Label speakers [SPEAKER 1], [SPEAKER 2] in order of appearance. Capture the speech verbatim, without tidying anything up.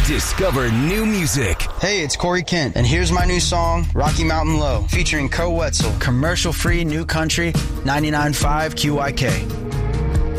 [SPEAKER 1] Discover new music.
[SPEAKER 2] Hey, it's Corey Kent, and here's my new song, Rocky Mountain Low, featuring Co Wetzel. Commercial-free new country, ninety-nine point five Q Y K.